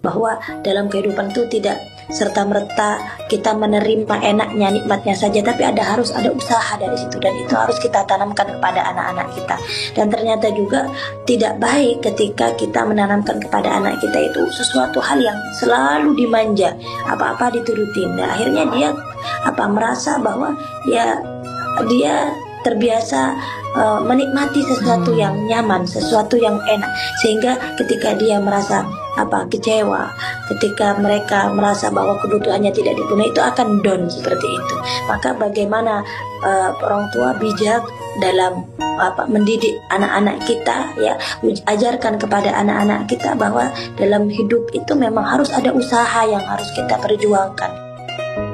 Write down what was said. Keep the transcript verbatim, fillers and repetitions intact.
bahwa dalam kehidupan itu tidak serta-merta kita menerima enaknya, nikmatnya saja, tapi ada harus ada usaha dari situ, dan itu harus kita tanamkan kepada anak-anak kita. Dan ternyata juga tidak baik ketika kita menanamkan kepada anak kita itu sesuatu hal yang selalu dimanja, apa-apa diturutin. Dan akhirnya dia apa merasa bahwa ya dia terbiasa uh, menikmati sesuatu Hmm. yang nyaman, sesuatu yang enak, sehingga ketika dia merasa apa kecewa, ketika mereka merasa bahwa kebutuhannya tidak dipenuhi, itu akan down seperti itu. Maka bagaimana uh, orang tua bijak dalam apa mendidik anak-anak kita, ya, ajarkan kepada anak-anak kita bahwa dalam hidup itu memang harus ada usaha yang harus kita perjuangkan.